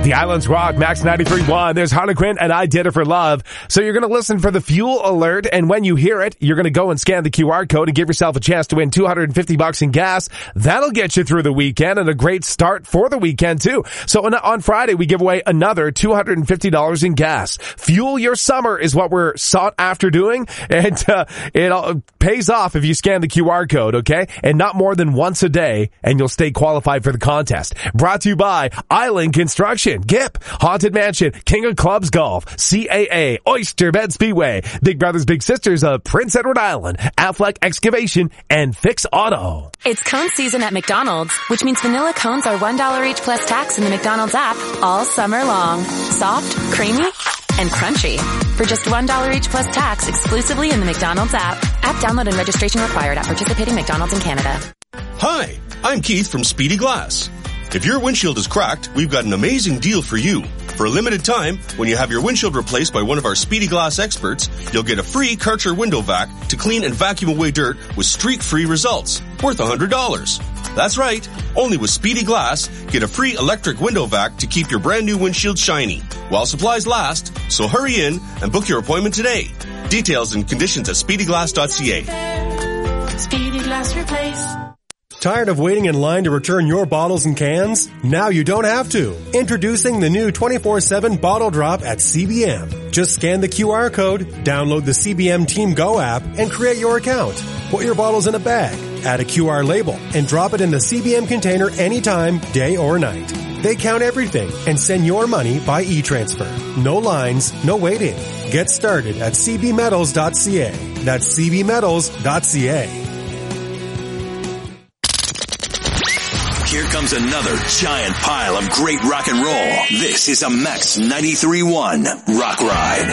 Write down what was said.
The Islands Rock, Max 93.1. There's Harlequin and I Did It for Love. So you're going to listen for the fuel alert, and when you hear it, you're going to go and scan the QR code and give yourself a chance to win $250 in gas. That'll get you through the weekend and a great start for the weekend too. So on Friday, we give away another $250 in gas. Fuel your summer is what we're sought after doing, and it all pays off if you scan the QR code, okay? And not more than once a day, and you'll stay qualified for the contest. Brought to you by Island Construction, GIP, Haunted Mansion, King of Clubs Golf, CAA, Oyster Bed Speedway, Big Brothers Big Sisters of Prince Edward Island, Affleck Excavation, and Fix Auto. It's cone season at McDonald's, which means vanilla cones are $1 each plus tax in the McDonald's app all summer long. Soft, creamy, and crunchy. For just $1 each plus tax exclusively in the McDonald's app. App download and registration required at participating McDonald's in Canada. Hi, I'm Keith from Speedy Glass. If your windshield is cracked, we've got an amazing deal for you. For a limited time, when you have your windshield replaced by one of our Speedy Glass experts, you'll get a free Karcher window vac to clean and vacuum away dirt with streak-free results, worth $100. That's right. Only with Speedy Glass, get a free electric window vac to keep your brand new windshield shiny while supplies last. So hurry in and book your appointment today. Details and conditions at speedyglass.ca. Speedy Glass Replace. Tired of waiting in line to return your bottles and cans? Now you don't have to. Introducing the new 24/7 Bottle Drop at CBM. Just scan the QR code, download the CBM Team Go app, and create your account. Put your bottles in a bag, add a QR label, and drop it in the CBM container anytime, day or night. They count everything and send your money by e-transfer. No lines, no waiting. Get started at cbmetals.ca. That's cbmetals.ca. Here comes another giant pile of great rock and roll. This is a Max 93.1 Rock Ride.